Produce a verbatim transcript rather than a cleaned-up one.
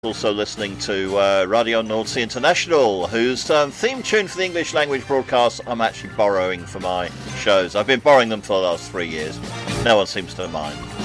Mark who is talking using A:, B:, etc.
A: Also listening to uh, Radio North Sea International, whose um, theme tune for the English language broadcast I'm actually borrowing for my shows. I've been borrowing them for the last three years. No one seems to mind.